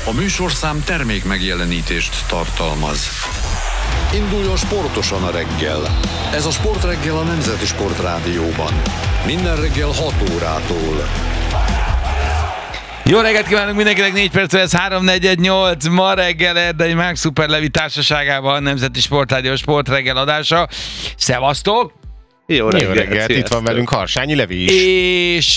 A műsorszám termék megjelenítést tartalmaz. Induljon sportosan a reggel. Ez a Sportreggel a Nemzeti Sportrádióban. Minden reggel 6 órától. Jó reggelt kívánunk mindenkinek, 4 perc lesz, 3-4-1-8, ma reggel Erdei Márk Szuper Levi társaságában a Nemzeti Sportrádió Sportreggel adása. Szevasztok! Jó reggelt, itt van velünk Harsányi Levi is. És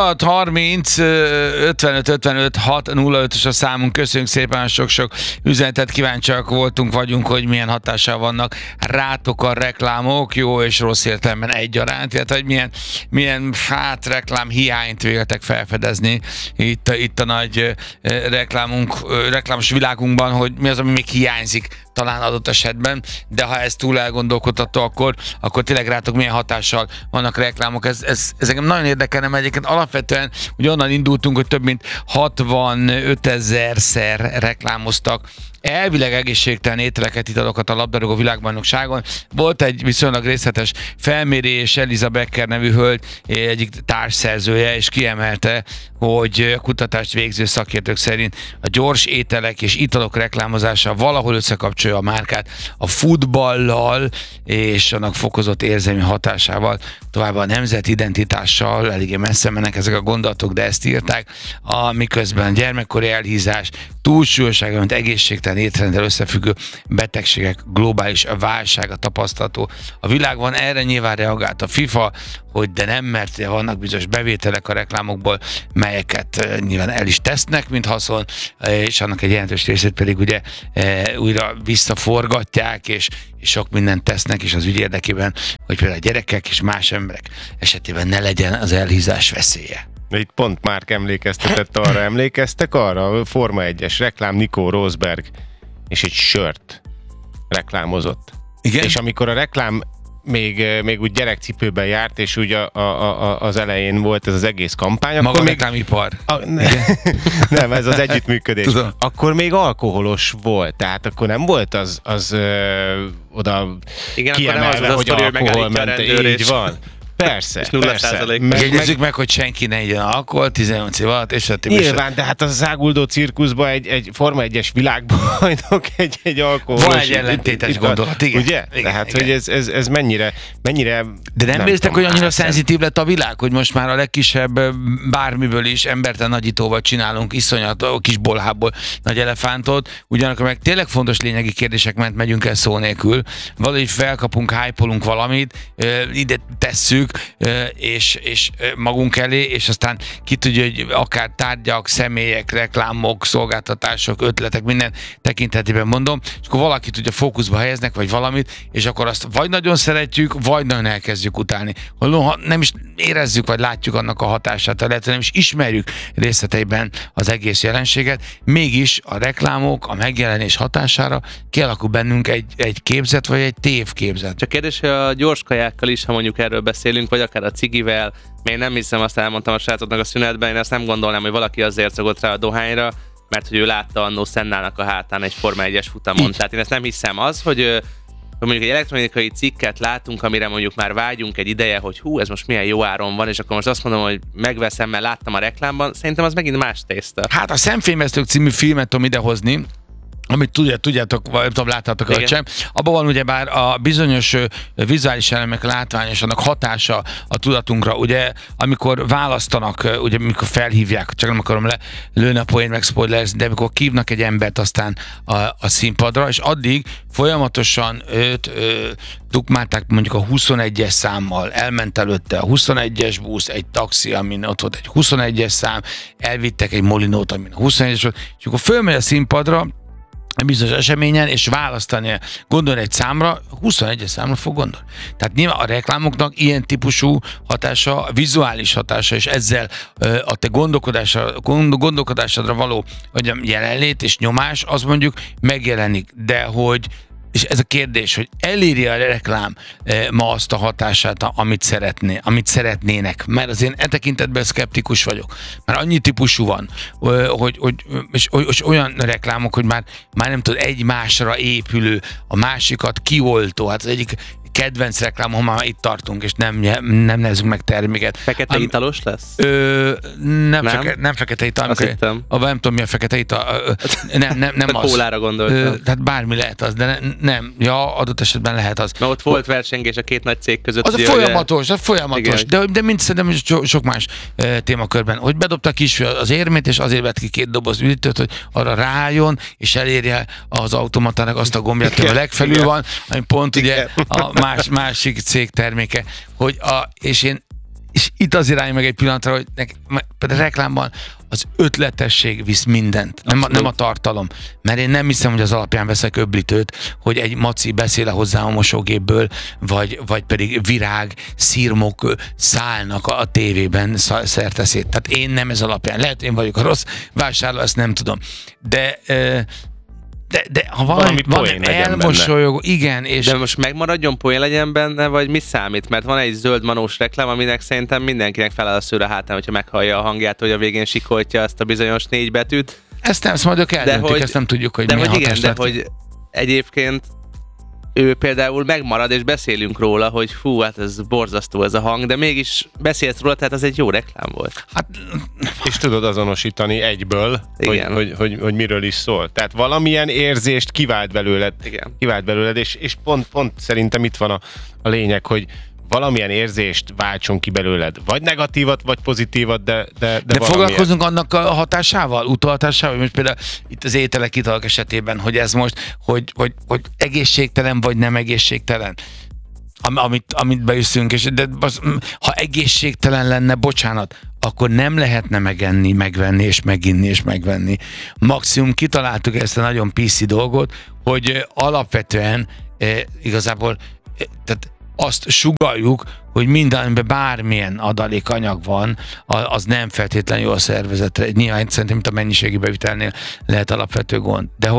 0630 55 55 605-ös a számunk. Köszönjük szépen, sok-sok üzenetet, kíváncsiak vagyunk, hogy milyen hatással vannak rátok a reklámok, jó és rossz értelemben egyaránt, illetve hogy milyen reklám hiányt véltek felfedezni itt a nagy reklámos világunkban, hogy mi az, ami még hiányzik talán adott esetben, de ha ez túl elgondolkodható, akkor tényleg rátok milyen hatással vannak reklámok. Ez engem nagyon érdekelne, mert egyébként alapvetően ugye onnan indultunk, hogy több mint 65 000-szer reklámoztak elvileg egészségtelen ételeket, italokat a labdarúgó világbajnokságon. Volt egy viszonylag részletes felmérés, Eliza Becker nevű hölgy egyik társszerzője, és kiemelte, hogy kutatást végző szakértők szerint a gyors ételek és italok reklámozása valahol összekapcsolja a márkát a futballal és annak fokozott érzelmi hatásával, továbbá a nemzeti identitással. Eléggé messze mennek ezek a gondolatok, de ezt írták, miközben gyermekkori elhízás, túlsúlyosság, mint egészségtelen étrenddel összefüggő betegségek globális válsága tapasztalható. A világban erre nyilván reagált a FIFA, hogy de nem, mert vannak bizonyos bevételek a reklámokból, melyeket nyilván el is tesznek, mint haszon, és annak egy jelentős részét pedig ugye újra visszaforgatják, és sok mindent tesznek, és az ügy érdekében, hogy például a gyerekek és más emberek esetében ne legyen az elhízás veszélye. Itt pont Márk emlékeztetett arra, emlékeztek arra? A Forma 1-es reklám, Nico Rosberg, és egy sört reklámozott. Igen? És amikor a reklám még úgy gyerekcipőben járt, és úgy az elején volt ez az egész kampány. Maga akkor a reklámipar. Nem, ez az együttműködés. Tudom. Akkor még alkoholos volt, tehát akkor nem volt az oda igen, kiemelve, hogy alkoholmentes. Így van. Persze, persze. Megjegyezzük meg, hogy senki ne igyen alkohol, 18 év alatt, és nyilván, de hát az záguldó cirkuszban egy Forma 1-es világbajnok egy alkoholos. Van egy ellentétes gondolat, igen. Ugye? Igen, tehát, igen. hogy ez mennyire... De nem éreztek, hogy annyira szenzitív lett a világ, hogy most már a legkisebb bármiből is embertelen nagyítóval csinálunk iszonyat kis bolhából nagy elefántot, ugyanakkor meg tényleg fontos lényegi kérdések ment megyünk el szó nélkül. Valahogy felkapunk, hype-olunk valamit, ide tesszük, és magunk elé, és aztán ki tudja, hogy akár tárgyak, személyek, reklámok, szolgáltatások, ötletek, minden tekintetében mondom, és akkor valaki tudja fókuszba helyeznek, vagy valamit, és akkor azt vagy nagyon szeretjük, vagy nagyon elkezdjük utálni. Ha nem is érezzük, vagy látjuk annak a hatását, lehet, hogy nem is ismerjük részleteiben az egész jelenséget, mégis a reklámok, a megjelenés hatására kialakul bennünk egy képzet, vagy egy tévképzet. Csak kérdés, hogy a gyors kajákkal is, ha mondjuk erről beszélünk, vagy akár a cigivel, én nem hiszem, azt elmondtam a srácoknak a szünetben, én azt nem gondolnám, hogy valaki azért szokott rá a dohányra, mert hogy ő látta annó Sennának a hátán egy Forma 1-es futamon. Tehát én ezt nem hiszem. Az, hogy mondjuk egy elektronikai cikket látunk, amire mondjuk már vágyunk egy ideje, hogy ez most milyen jó áron van, és akkor most azt mondom, hogy megveszem, mert láttam a reklámban, szerintem az megint más tészta. Hát a Szemfényvesztők című filmet tudom idehozni, amit tudjátok, vagy nem tudom, láthatok vagy sem. Abban van ugyebár a bizonyos vizuális elemek látványos, annak hatása a tudatunkra. Ugye, amikor választanak, ugye, amikor felhívják, csak nem akarom lőni a poén meg spoilers, de amikor kívnak egy embert aztán a színpadra, és addig folyamatosan őt dugmálták mondjuk a 21-es számmal, elment előtte a 21-es busz, egy taxi, amin ott volt egy 21-es szám, elvittek egy molinót, amin a 21-es volt, és akkor fölmegy a színpadra, bizonyos eseményen, és választani, gondolni egy számra, 21-es számra fog gondolni. Tehát nyilván a reklámoknak ilyen típusú hatása, vizuális hatása, és ezzel a te gondolkodásodra való jelenlét és nyomás, az mondjuk megjelenik. De hogy és ez a kérdés, hogy eléri a reklám ma azt a hatását, amit szeretnének. Mert azért e tekintetben szkeptikus vagyok. Mert annyi típusú van, és olyan reklámok, hogy már nem tud egymásra épülő, a másikat kioltó. Hát az egyik kedvenc reklám, ha már itt tartunk, és nem nevezünk meg terméket. Fekete italos lesz? Nem fekete ital. Azt hittem. Nem tudom, mi a fekete ital. Nem a az. kólára gondoltam. Tehát bármi lehet az, de nem. Ja, adott esetben lehet az. Na ott volt versengés a két nagy cég között. Az ugye, folyamatos. De mint szerintem sok más témakörben, hogy bedobta a kisfiú az érmét, és azért vett ki 2 doboz üdítőt, hogy arra rájön, és elérje az automatának azt a gombját, ami a legfelül van, ami pont ugye a másik cég terméke. És itt azért állj meg egy pillanatra, hogy a reklámban az ötletesség visz mindent, nem a tartalom. Mert én nem hiszem, hogy az alapján veszek öblítőt, hogy egy maci beszél hozzám a mosógépből, vagy pedig virág, szirmok szállnak a tévében szerteszét. Tehát én nem ez alapján. Lehet, én vagyok a rossz vásárló, ezt nem tudom. De ha valami elmosolyog, igen, és... De most megmaradjon, poén legyen benne, vagy mi számít? Mert van egy zöld manós reklám, aminek szerintem mindenkinek feláll a szőre hátán, hogyha meghallja a hangját, hogy a végén sikoltja azt a bizonyos 4 betűt. Ezt majd ők eldöntik, ezt nem tudjuk, hogy milyen hatást lett. De hogy egyébként ő például megmarad, és beszélünk róla, hogy fú, hát ez borzasztó ez a hang, de mégis beszélsz róla, tehát az egy jó reklám volt. Hát, és tudod azonosítani egyből, hogy miről is szól. Tehát valamilyen érzést kivált belőled, és pont szerintem itt van a lényeg, hogy valamilyen érzést váltson ki belőled. Vagy negatívat, vagy pozitívat, de foglalkozunk annak a hatásával, utóhatásával, most például itt az ételek, italak esetében, hogy ez most, hogy egészségtelen, vagy nem egészségtelen. Amit beüsszünk, ha egészségtelen lenne, bocsánat, akkor nem lehetne megenni, megvenni, és meginni, és megvenni. Maximum kitaláltuk ezt a nagyon PC dolgot, hogy alapvetően igazából tehát azt sugalljuk, hogy mindenben bármilyen adalékanyag van, az nem feltétlenül jó a szervezetre. Nyilván szerintem itt a mennyiségi bevitelnél lehet alapvető gond. De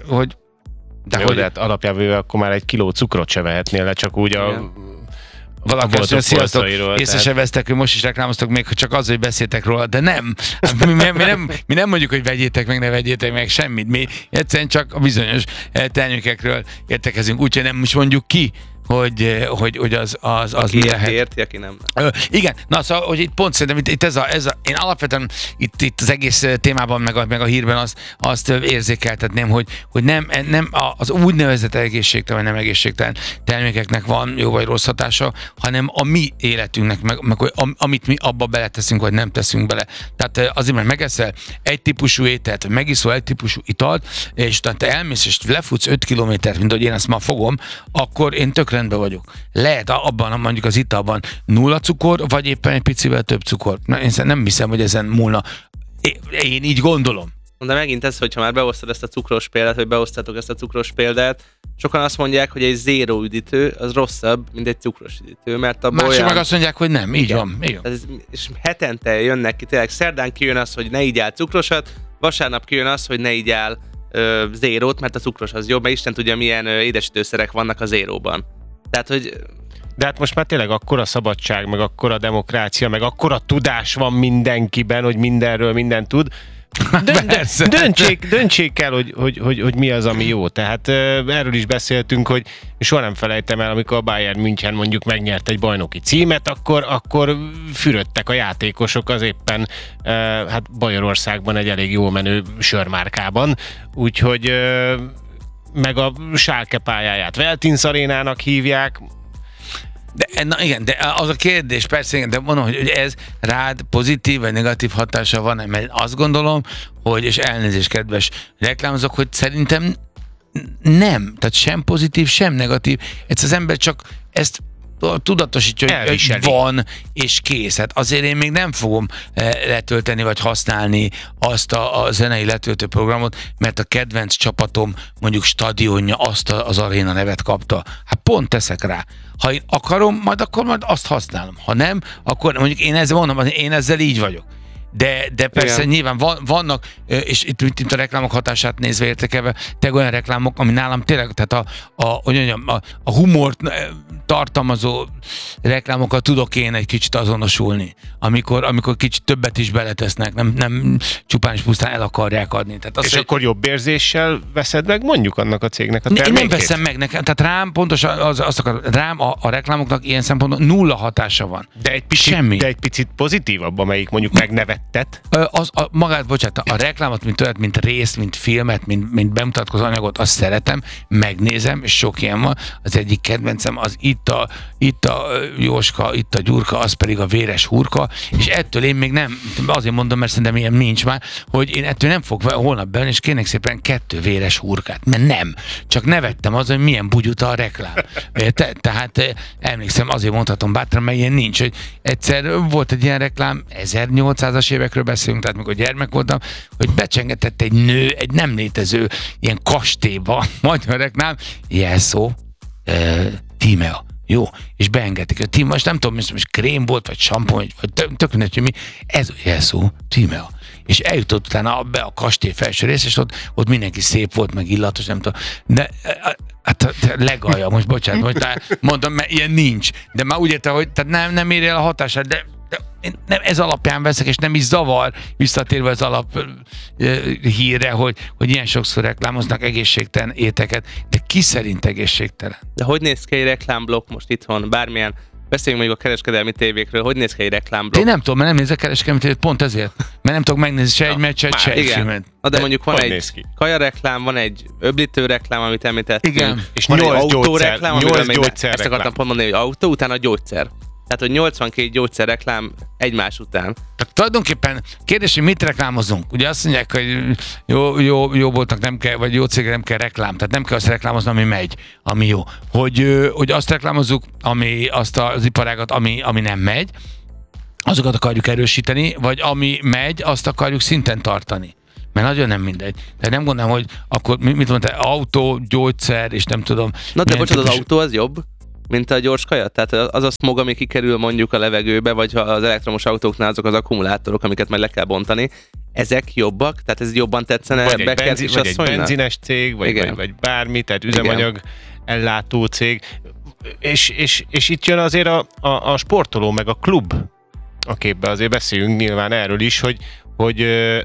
hát alapjában akkor már 1 kiló cukrot se vehetnél le, csak úgy valaki azt mondja, sziasztok, észre se vesztek, hogy most is reklámoztok, még csak az, hogy beszéltek róla, de nem. Mi nem mondjuk, hogy vegyétek meg, ne vegyétek meg semmit. Mi egyszerűen csak a bizonyos termékekről értekezünk, úgyhogy nem is mondjuk ki, hogy az mi lehet. Érti, aki nem. Igen, na szóval, hogy itt pont szerintem itt ez a én alapvetően itt az egész témában, meg a hírben azt érzékeltetném, hogy nem az úgynevezett egészségtelen, vagy nem egészségtelen termékeknek van jó vagy rossz hatása, hanem a mi életünknek, meg amit mi abba beleteszünk, vagy nem teszünk bele. Tehát azért, mert megeszel egy típusú ételt, vagy megiszol egy típusú italt, és te elmész, és lefutsz 5 kilométert, mint ahogy én ezt ma fogom, akkor én tök rendben vagyok. Lehet abban mondjuk az italban 0 cukor, vagy éppen egy picivel több cukor. Én nem hiszem, hogy ezen múlna. Én így gondolom. De megint ez, hogyha már beosztad ezt a cukros példát, vagy beosztatok ezt a cukros példát, sokan azt mondják, hogy egy zéró üdítő az rosszabb, mint egy cukros üdítő, mert abban mások meg azt mondják, hogy nem. Így van. És hetente jönnek ki, tényleg szerdán kijön az, hogy ne igyál cukrosat, vasárnap kijön az, hogy ne igyál zérót, mert a cukros az jobb, mert Isten tudja, milyen édesítőszerek vannak a zéróban. Tehát, hogy... De hát most már tényleg akkora szabadság, meg akkora demokrácia, meg akkora tudás van mindenkiben, hogy mindenről mindent tud. Döntsék el, hogy mi az, ami jó. Tehát erről is beszéltünk, hogy soha nem felejtem el, amikor a Bayern München mondjuk megnyert egy bajnoki címet, akkor fürödtek a játékosok az éppen hát Bajorországban egy elég jól menő sörmárkában. Úgyhogy meg a Schalke pályáját Veltins arénának hívják. De az a kérdés, persze, igen, de mondom, hogy ez rád pozitív vagy negatív hatása van, mert azt gondolom, hogy, és elnézést, kedves reklámozók, hogy szerintem nem, tehát sem pozitív, sem negatív, ez az ember csak ezt tudatosítja, hogy van, és kész. Hát azért én még nem fogom letölteni, vagy használni azt a zenei letöltő programot, mert a kedvenc csapatom mondjuk stadionja azt az aréna nevet kapta. Hát pont teszek rá. Ha én akarom, akkor majd azt használom. Ha nem, akkor mondjuk én ezzel így vagyok. de persze Igen. nyilván vannak, és itt a reklámok hatását nézve értékelve, tényleg olyan reklámok, ami nálam tényleg, tehát a humort tartalmazó reklámokat tudok én egy kicsit azonosulni, amikor kicsit többet is beletesznek, nem csupán és pusztán el akarják adni. Tehát És akkor jobb érzéssel veszed meg mondjuk annak a cégnek a én termékét? nem veszem meg nekem, tehát rám pontosan rám a reklámoknak ilyen szempontból nulla hatása van. Semmi. De egy picit pozitívabb, amelyik mondjuk megnevettet. Bocsánat, a reklámot, mint olyat, mint részt, mint filmet, mint bemutatkozó anyagot, azt szeretem, megnézem, és sok ilyen van. Az egyik kedvencem az itt a Jóska, itt a Gyurka, az pedig a véres hurka, és ettől én még nem, azért mondom, mert szerintem ilyen nincs már, hogy én ettől nem fog holnap beülni, és kérnék szépen 2 véres hurkát, mert nem. Csak nevettem azon, hogy milyen bugyuta a reklám. Tehát emlékszem, azért mondhatom bátran, mert ilyen nincs, hogy egyszer volt egy ilyen reklám, 1800-as évekről beszélünk, tehát mikor gyermek voltam, hogy becsengetett egy nő egy nem létező ilyen kastélyba, magyar reklám, jelszó, Tímea. Jó, és beengedték. A Tímea, most nem tudom, most krém volt, vagy sampon, vagy tök mindegy, hogy mi, ez a jelszó, Tímea. És eljutott utána be a kastély felső rész, és ott mindenki szép volt, meg illatos, nem tudom. De hát legalja, most bocsánat, most mondom, mert ilyen nincs. De már úgy értem, hogy tehát nem ér el a hatását, de én nem ez alapján veszek, és nem is zavar, visszatérve az alap hírre, hogy ilyen sokszor reklámoznak egészségtelen éteket, de ki szerint egészségtelen? De hogy néz ki egy reklámblokk most itthon? Bármilyen, beszéljünk mondjuk a kereskedelmi tévékről, hogy néz ki egy reklámblokk? Én nem tudom, mert nem nézek kereskedelmi tévét, pont ezért. Mert nem tudok megnézni se egy meccset, se egy filmet. De mondjuk van hogy egy kajareklám, van egy öblítő reklám, amit említettünk. Igen. És Van egy 8 autóreklám, amivel még ezt gyógyszerreklám. akartam pont mondani, hogy autó, utána gyógyszer. Tehát, hogy 82 gyógyszerreklám egymás után. Tehát tulajdonképpen kérdés, hogy mit reklámozunk. Ugye azt mondják, hogy jó boltnak nem kell, vagy jó cégre nem kell reklám. Tehát nem kell azt reklámozni, ami megy, ami jó. Hogy azt reklámozzuk, azt az iparágat, ami nem megy, azokat akarjuk erősíteni, vagy ami megy, azt akarjuk szinten tartani. Mert nagyon nem mindegy. Tehát nem gondolom, hogy akkor mit mondtál, autó, gyógyszer, és nem tudom. Na de bocsánat, az autó az jobb, mint a gyors kaja? Tehát az a smog, ami kikerül mondjuk a levegőbe, vagy az elektromos autóknál azok az akkumulátorok, amiket majd le kell bontani, ezek jobbak? Tehát ez jobban tetszene Vagy egy benzines cég, vagy bármi, tehát üzemanyag ellátó cég. És itt jön azért a sportoló, meg a klub a képbe. Azért beszéljünk nyilván erről is, hogy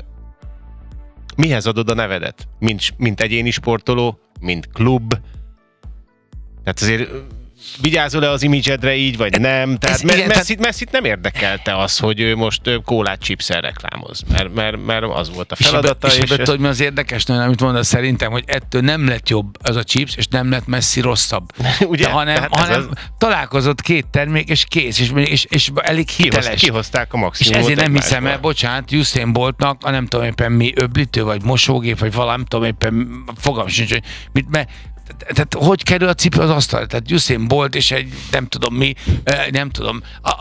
mihez adod a nevedet? Mint egyéni sportoló, mint klub. Tehát azért vigyázol-e az imidzsedre így, vagy nem? Tehát Messit nem érdekelte az, hogy ő most kólát chipszel reklámoz, mert az volt a feladata. És tudod, mi az érdekes, amit mondasz szerintem, hogy ettől nem lett jobb az a chips, és nem lett Messi rosszabb. Ugye? Hanem találkozott 2 termék, és kész, és elég hiteles. Kihozták a maximumot. És ezért nem hiszem el, bocsánat, Usain Boltnak, nem tudom éppen mi, öblítő, vagy mosógép, vagy valami, nem tudom éppen, fogalmam sincs, hogy mit, tehát hogy kerül a cipő az asztal? Tehát Usain Bolt és egy nem tudom mi, nem tudom,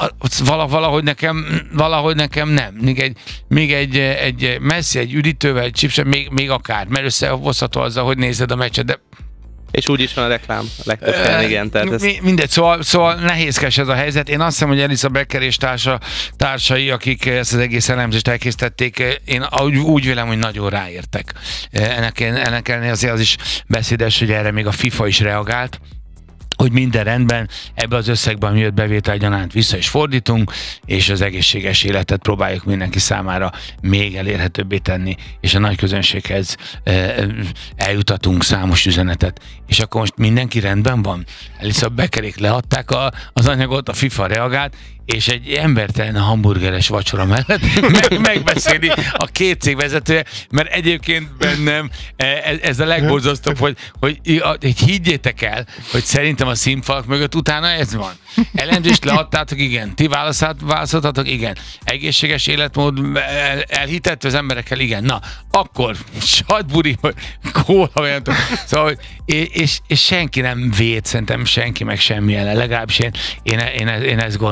valahogy nekem nem. Még egy Messi, egy üdítővel, egy chipsen, még akár, mert összehozható azzal, hogy nézed a meccset, de és úgy is van a reklám, a legtöbb helyen, igen. Tehát ez... Mindegy, szóval nehézkes ez a helyzet. Én azt hiszem, hogy Elisa Becker és társai, akik ezt az egész elemzést elkészítették, én úgy vélem, hogy nagyon ráértek. Ennek ellenére azért az is beszédes, hogy erre még a FIFA is reagált, hogy minden rendben, ebbe az összegben, ami jött bevétel gyanánt vissza is fordítunk, és az egészséges életet próbáljuk mindenki számára még elérhetőbbé tenni, és a nagy közönséghez eljutatunk számos üzenetet. És akkor most mindenki rendben van? Elisa Beckerék leadták az anyagot, a FIFA reagált, és egy embertelen hamburgeres vacsora mellett megbeszéli a 2 cég vezetője, mert egyébként bennem ez a legborzasztóbb, hogy higgyétek el, hogy szerintem a színfalak mögött utána ez van. Elemzést leadtátok, igen. Ti válaszoltatok, igen. Egészséges életmód elhitető az emberekkel, igen. Na, akkor sajtburi, kóla, olyan tudom. Szóval, és senki nem véd, szerintem senki meg semmi ellen. Legalábbis én ezt gondolom.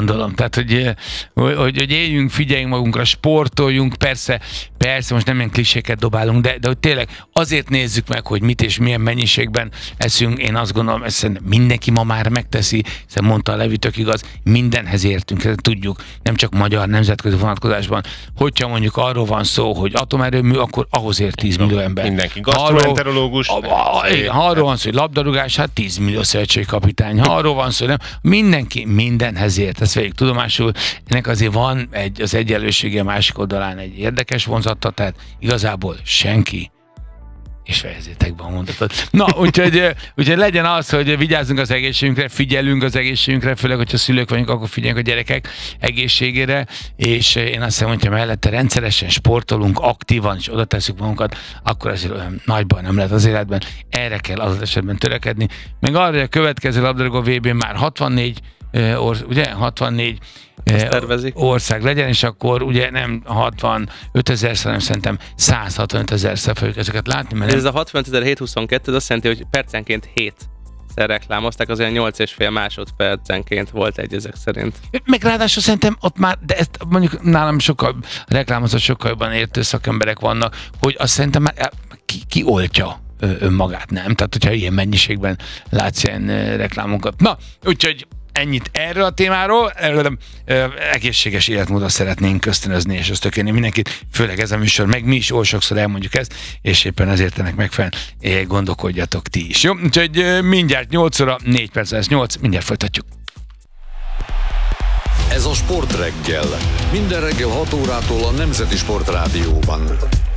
Tehát, hogy éljünk, figyeljünk magunkra, sportoljunk, persze, most nem ilyen kliséket dobálunk, de hogy tényleg azért nézzük meg, hogy mit és milyen mennyiségben eszünk. Én azt gondolom, ezt mindenki ma már megteszi, hiszen mondta a Levi, tök igaz, mindenhez értünk, ezt tudjuk, nem csak magyar, nemzetközi vonatkozásban. Hogyha mondjuk arról van szó, hogy atomerőmű, akkor ahhoz ért 10 millió ember. Mindenki gastroenterológus. Ha arról van szó, hogy labdarúgás, hát 10 millió szövetségkapitány. Ha arról van szó, nem, mindenki mindenhez ért. Ezt vegyük tudomásul. Ennek azért van az egyenlősége másik oldalán egy érdekes vonzata, tehát igazából senki. És fejezzétek be a mondatot. Na, úgyhogy legyen az, hogy vigyázzunk az egészségünkre, figyelünk az egészségünkre, főleg, hogyha szülők vagyunk, akkor figyeljünk a gyerekek egészségére, és én azt hiszem, hogyha mellette rendszeresen sportolunk, aktívan, és oda tesszük magunkat, akkor azért olyan nagy baj nem lehet az életben. Erre kell az esetben törekedni. Meg arra, hogy a következő labdarúgó VB-n már 64 ország legyen, és akkor ugye nem 65 000, hanem szerintem 165 000 fogjuk ezeket látni. Mert ez a 65.722, azt jelenti, hogy percenként 7-szer reklámozták, az olyan 8,5 másodpercenként volt egy ezek szerint. Meg ráadásul szerintem ott már, de ezt mondjuk nálam sokkal reklámozott, sokkal jobban értő szakemberek vannak, hogy azt szerintem már ki oltja önmagát, nem? Tehát, hogyha ilyen mennyiségben látsz ilyen reklámokat. Na, úgyhogy ennyit erről a témáról, egészséges életmódot szeretnénk ösztönözni és ösztökélni mindenkit, főleg ez a műsor, meg mi is oly sokszor elmondjuk ezt, és éppen ezért ennek megfelelően gondolkodjatok ti is. Jó? Úgyhogy mindjárt 8 óra, 4 perc lesz 8, mindjárt folytatjuk. Ez a Sportreggel. Minden reggel 6 órától a Nemzeti Sportrádióban.